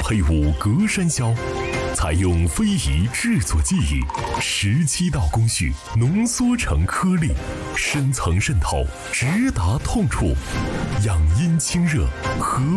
配伍格山消，采用非遗制作技艺，17道工序浓缩成颗粒，深层渗透，直达痛处，养阴清热，和